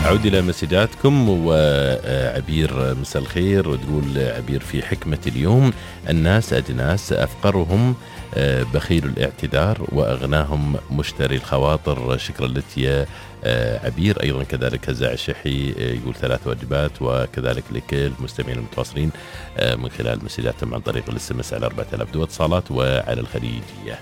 أعود إلى مسجاتكم. وعبير مساء الخير، وتقول عبير في حكمة اليوم: الناس أجناس، أفقرهم بخيل الاعتذار وأغناهم مشتري الخواطر. شكرا لك يا عبير. أيضا كذلك هزاع الشحي يقول 3 وجبات، وكذلك لكل المستمعين المتواصلين من خلال مسجاتهم عن طريق الSMS على 4000 دو اتصالات وعلى الخليجية.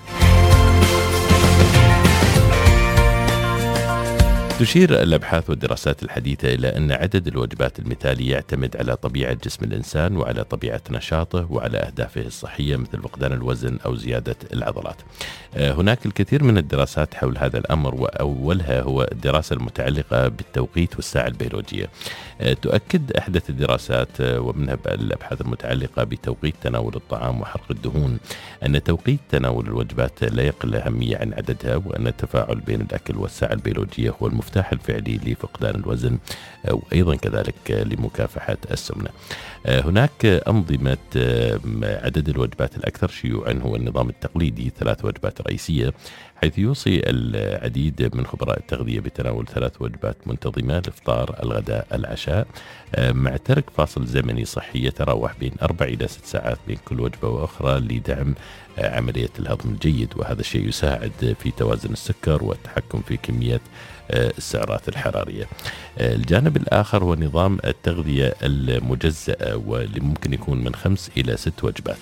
تشير الأبحاث والدراسات الحديثة إلى أن عدد الوجبات المثالي يعتمد على طبيعة جسم الإنسان وعلى طبيعة نشاطه وعلى أهدافه الصحية مثل فقدان الوزن أو زيادة العضلات. هناك الكثير من الدراسات حول هذا الأمر، وأولها هو الدراسة المتعلقة بالتوقيت والساعة البيولوجية. تؤكد أحدث الدراسات ومنها الأبحاث المتعلقة بتوقيت تناول الطعام وحرق الدهون أن توقيت تناول الوجبات لا يقل أهمية عن عددها، وأن التفاعل بين الأكل والساعة البيولوجية هو المفتاح الفعلي لفقدان الوزن وأيضا كذلك لمكافحة السمنة. هناك أنظمة عدد الوجبات الأكثر شيوعا هو النظام التقليدي 3 وجبات رئيسية، حيث يوصي العديد من خبراء التغذية بتناول 3 وجبات منتظمة: الإفطار، الغداء، العشاء، مع ترك فاصل زمني صحي يتراوح بين 4 إلى 6 ساعات بين كل وجبة وأخرى لدعم عملية الهضم الجيد. وهذا الشيء يساعد في توازن السكر والتحكم في كمية السعرات الحرارية. الجانب الآخر هو نظام التغذية المجزأة، واللي ممكن يكون من 5 إلى 6 وجبات.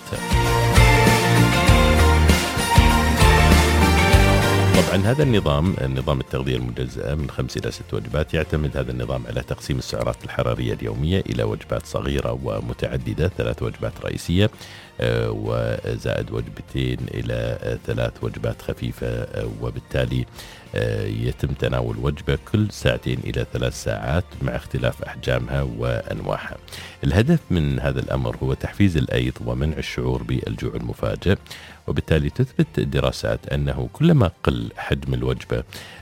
طبعا هذا النظام التغذية المجزأة من 5 إلى 6 وجبات يعتمد هذا النظام على تقسيم السعرات الحرارية اليومية إلى وجبات صغيرة ومتعددة، 3 وجبات رئيسية وزائد وجبتين إلى 3 وجبات خفيفة، وبالتالي يتم تناول وجبة كل 2 إلى 3 ساعات مع اختلاف أحجامها وأنواعها. الهدف من هذا الأمر هو تحفيز الأيض ومنع الشعور بالجوع المفاجئ، وبالتالي تثبت الدراسات أنه كلما قل حجم الوجبة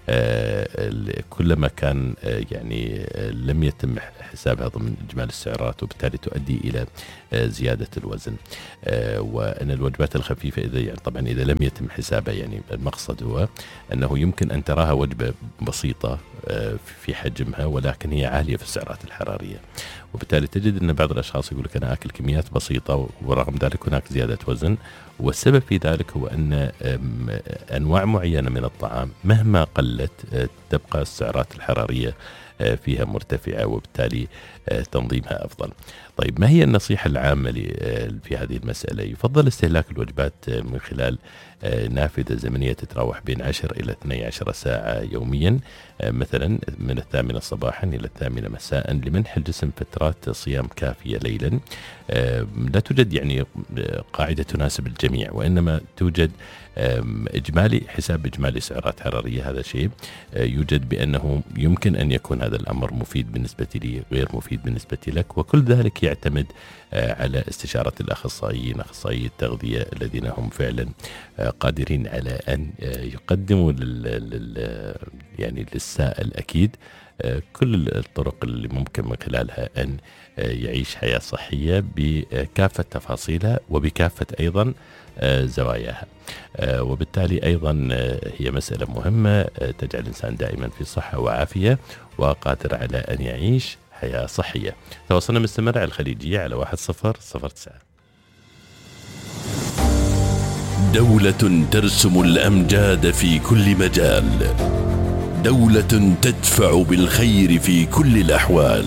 كلما كان يعني لم يتم حسابها ضمن إجمالي السعرات، وبالتالي تؤدي إلى زيادة الوزن. وأن الوجبات الخفيفة إذا لم يتم حسابها، يعني المقصد هو أنه يمكن أن تراها وجبة بسيطة في حجمها ولكن هي عالية في السعرات الحرارية، وبالتالي تجد أن بعض الأشخاص يقول لك أنا أكل كميات بسيطة ورغم ذلك هناك زيادة وزن. والسبب في ذلك هو أن أنواع معينة من الطعام مهما قلت تبقى السعرات الحرارية فيها مرتفعة، وبالتالي تنظيمها أفضل. طيب، ما هي النصيحة العامة في هذه المسألة؟ يفضل استهلاك الوجبات من خلال نافذة زمنية تتراوح بين 10 إلى 12 ساعة يوميا، مثلا من 8 صباحا إلى 8 مساء، لمنح الجسم فترات صيام كافية ليلا. لا توجد يعني قاعدة تناسب الجميع، وإنما توجد حساب إجمالي سعرات حرارية. هذا شيء يوجد بأنه يمكن أن يكون هذا الأمر مفيد بالنسبة لي، غير مفيد بالنسبة لك، وكل ذلك يعتمد على استشارة الأخصائيين، أخصائي التغذية الذين هم فعلا قادرين على أن يقدموا يعني للسائل أكيد كل الطرق اللي ممكن من خلالها أن يعيش حياة صحية بكافة تفاصيلها وبكافة أيضا زواياها. وبالتالي أيضا هي مسألة مهمة تجعل الإنسان دائما في صحة وعافية وقادر على أن يعيش حياة صحية. تواصلنا مستمر على الخليجية على 1009. دولة ترسم الأمجاد في كل مجال، دولة تدفع بالخير في كل الأحوال،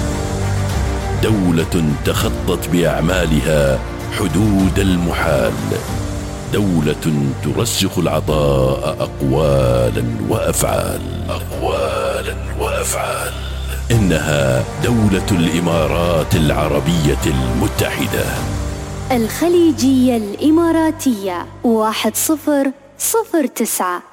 دولة تخطت بأعمالها حدود المحال، دولة ترسخ العطاء أقوالا وأفعال. إنها دولة الإمارات العربية المتحدة. الخليجية الإماراتية 1009.